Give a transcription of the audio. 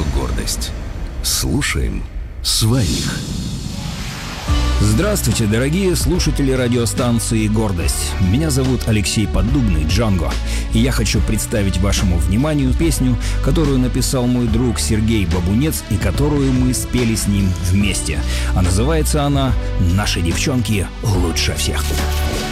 Радио «Гордость». Слушаем своих. Здравствуйте, дорогие слушатели радиостанции «Гордость». Меня зовут Алексей Поддубный, Джанго. И я хочу представить вашему вниманию песню, которую написал мой друг Сергей Бабунец и которую мы спели с ним вместе. А называется она «Наши девчонки лучше всех».